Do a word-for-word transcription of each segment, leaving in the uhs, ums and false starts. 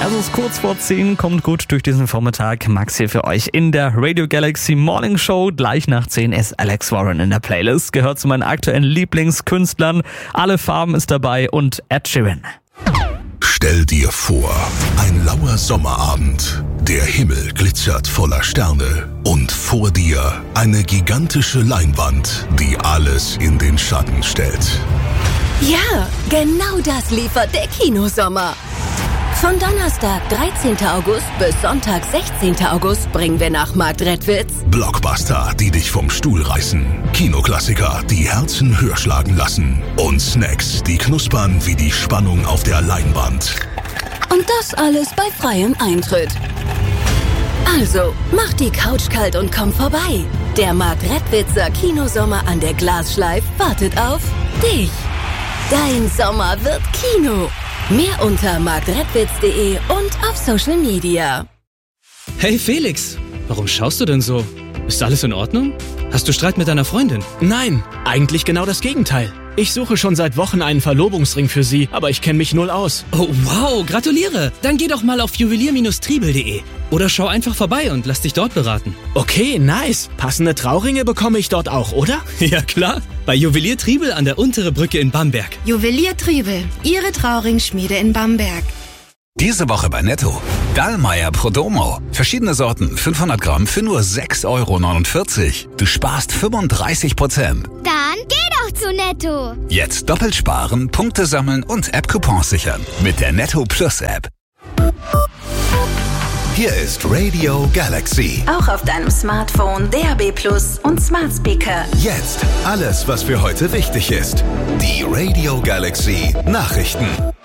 Es ist kurz vor zehn, kommt gut durch diesen Vormittag. Max hier für euch in der Radio Galaxy Morning Show. Gleich nach zehn ist Alex Warren in der Playlist. Gehört zu meinen aktuellen Lieblingskünstlern. Alle Farben ist dabei und Ed Sheeran. Stell dir vor, ein lauer Sommerabend. Der Himmel glitzert voller Sterne. Und vor dir eine gigantische Leinwand, die alles in den Schatten stellt. Ja, genau das liefert der Kinosommer. Von Donnerstag, dreizehnten August bis Sonntag, sechzehnten August bringen wir nach Marktredwitz Blockbuster, die dich vom Stuhl reißen. Kinoklassiker, die Herzen höher schlagen lassen. Und Snacks, die knuspern wie die Spannung auf der Leinwand. und das alles bei freiem Eintritt. Also, mach die Couch kalt und komm vorbei. Der Marktredwitzer Kinosommer an der Glasschleif wartet auf dich. Dein Sommer wird Kino. Mehr unter marktredwitz punkt de und auf Social Media. Hey Felix, warum schaust du denn so? Ist alles in Ordnung? Hast du Streit mit deiner Freundin? Nein, eigentlich genau das Gegenteil. Ich suche schon seit Wochen einen Verlobungsring für sie, aber ich kenne mich null aus. Oh wow, gratuliere! Dann geh doch mal auf juwelier Stribel punkt de oder schau einfach vorbei und lass dich dort beraten. Okay, nice. Passende Trauringe bekomme ich dort auch, oder? Ja klar, bei Juwelier Triebel an der Untere Brücke in Bamberg. Juwelier Triebel, Ihre Trauringschmiede in Bamberg. Diese Woche bei Netto. Dallmayr Prodomo. Verschiedene Sorten, fünfhundert Gramm für nur sechs Euro neunundvierzig. Du sparst fünfunddreißig Prozent. Dann geh doch zu Netto. Jetzt doppelt sparen, Punkte sammeln und App-Coupons sichern. Mit der Netto Plus App. Hier ist Radio Galaxy. Auch auf deinem Smartphone, D A B Plus und Smart Speaker. Jetzt alles, was für heute wichtig ist. Die Radio Galaxy Nachrichten.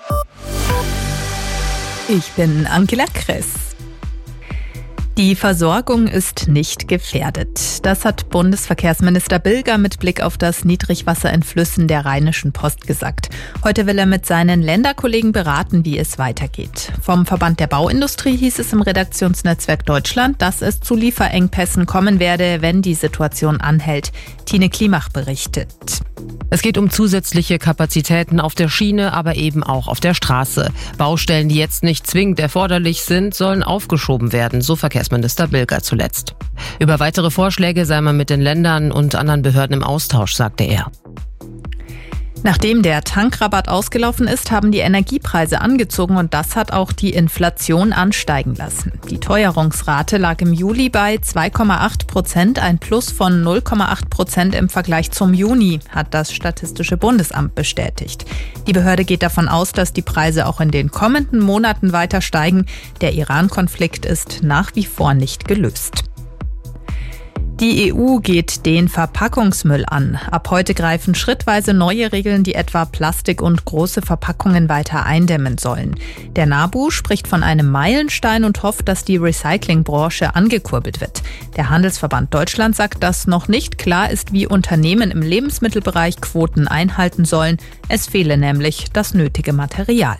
Ich bin Angela Kress. Die Versorgung ist nicht gefährdet. Das hat Bundesverkehrsminister Bilger mit Blick auf das Niedrigwasser in Flüssen der Rheinischen Post gesagt. Heute will er mit seinen Länderkollegen beraten, wie es weitergeht. Vom Verband der Bauindustrie hieß es im Redaktionsnetzwerk Deutschland, dass es zu Lieferengpässen kommen werde, wenn die Situation anhält. Tine Klimach berichtet. Es geht um zusätzliche Kapazitäten auf der Schiene, aber eben auch auf der Straße. Baustellen, die jetzt nicht zwingend erforderlich sind, sollen aufgeschoben werden, so Verkehrsminister Bilger zuletzt. Über weitere Vorschläge sei man mit den Ländern und anderen Behörden im Austausch, sagte er. Nachdem der Tankrabatt ausgelaufen ist, haben die Energiepreise angezogen und das hat auch die Inflation ansteigen lassen. Die Teuerungsrate lag im Juli bei zwei Komma acht Prozent, ein Plus von null Komma acht Prozent im Vergleich zum Juni, hat das Statistische Bundesamt bestätigt. Die Behörde geht davon aus, dass die Preise auch in den kommenden Monaten weiter steigen. Der Iran-Konflikt ist nach wie vor nicht gelöst. Die E U geht den Verpackungsmüll an. Ab heute greifen schrittweise neue Regeln, die etwa Plastik und große Verpackungen weiter eindämmen sollen. Der NABU spricht von einem Meilenstein und hofft, dass die Recyclingbranche angekurbelt wird. Der Handelsverband Deutschland sagt, dass noch nicht klar ist, wie Unternehmen im Lebensmittelbereich Quoten einhalten sollen. Es fehle nämlich das nötige Material.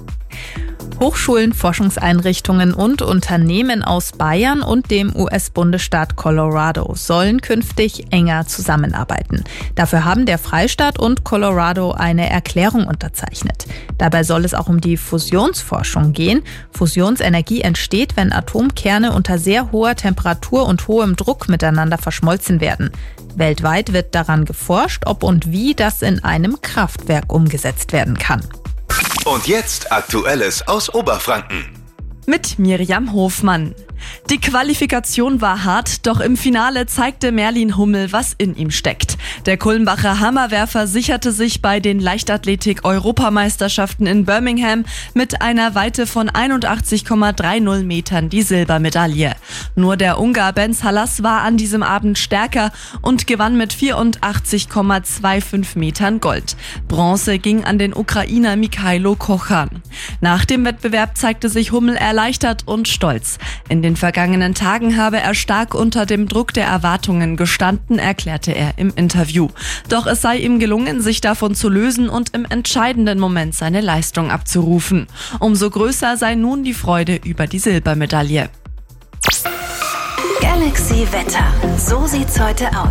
Hochschulen, Forschungseinrichtungen und Unternehmen aus Bayern und dem U S-Bundesstaat Colorado sollen künftig enger zusammenarbeiten. Dafür haben der Freistaat und Colorado eine Erklärung unterzeichnet. Dabei soll es auch um die Fusionsforschung gehen. Fusionsenergie entsteht, wenn Atomkerne unter sehr hoher Temperatur und hohem Druck miteinander verschmolzen werden. Weltweit wird daran geforscht, ob und wie das in einem Kraftwerk umgesetzt werden kann. Und jetzt Aktuelles aus Oberfranken. Mit Miriam Hofmann. Die Qualifikation war hart, doch im Finale zeigte Merlin Hummel, was in ihm steckt. Der Kulmbacher Hammerwerfer sicherte sich bei den Leichtathletik-Europameisterschaften in Birmingham mit einer Weite von einundachtzig Komma dreißig Metern die Silbermedaille. Nur der Ungar Ben Salas war an diesem Abend stärker und gewann mit vierundachtzig Komma fünfundzwanzig Metern Gold. Bronze ging an den Ukrainer Mikhailo Kochan. Nach dem Wettbewerb zeigte sich Hummel erleichtert und stolz. In den vergangenen Tagen habe er stark unter dem Druck der Erwartungen gestanden, erklärte er im Interview. Doch es sei ihm gelungen, sich davon zu lösen und im entscheidenden Moment seine Leistung abzurufen. Umso größer sei nun die Freude über die Silbermedaille. Galaxy Wetter. So sieht's heute aus.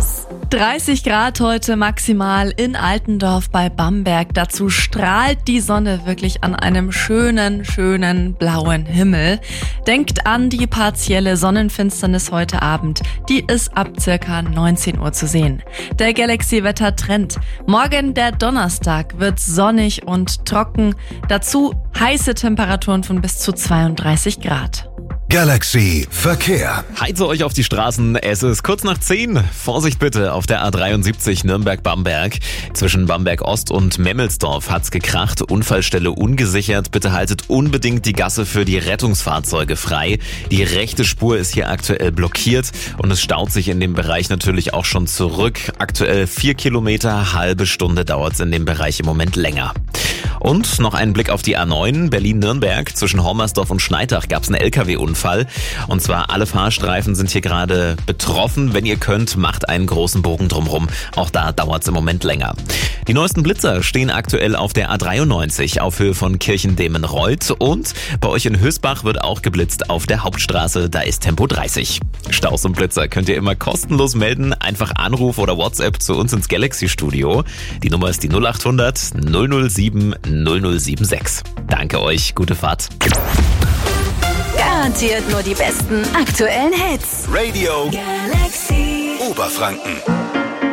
dreißig Grad heute maximal in Altendorf bei Bamberg. Dazu strahlt die Sonne wirklich an einem schönen, schönen blauen Himmel. Denkt an die partielle Sonnenfinsternis heute Abend. Die ist ab circa neunzehn Uhr zu sehen. Der Galaxy-Wetter-Trend. Morgen, der Donnerstag, wird sonnig und trocken. Dazu heiße Temperaturen von bis zu zweiunddreißig Grad. Galaxy Verkehr. Heize euch auf die Straßen. Es ist kurz nach zehn. Vorsicht bitte auf der A dreiundsiebzig Nürnberg-Bamberg. Zwischen Bamberg-Ost und Memmelsdorf hat's gekracht. Unfallstelle ungesichert. Bitte haltet unbedingt die Gasse für die Rettungsfahrzeuge frei. Die rechte Spur ist hier aktuell blockiert und es staut sich in dem Bereich natürlich auch schon zurück. Aktuell vier Kilometer, halbe Stunde dauert's in dem Bereich im Moment länger. Und noch einen Blick auf die A neun, Berlin-Nürnberg. Zwischen Hommersdorf und Schneidach gab es einen L K W-Unfall. Und zwar alle Fahrstreifen sind hier gerade betroffen. Wenn ihr könnt, macht einen großen Bogen drumherum. Auch da dauert es im Moment länger. Die neuesten Blitzer stehen aktuell auf der A dreiundneunzig auf Höhe von Kirchendemenreuth. Und bei euch in Hösbach wird auch geblitzt auf der Hauptstraße. Da ist Tempo dreißig. Staus und Blitzer könnt ihr immer kostenlos melden. Einfach Anruf oder WhatsApp zu uns ins Galaxy-Studio. Die Nummer ist die null acht hundert null null sieben null null sieben sechs. Danke euch, gute Fahrt. Garantiert nur die besten aktuellen Hits. Radio Galaxy Oberfranken.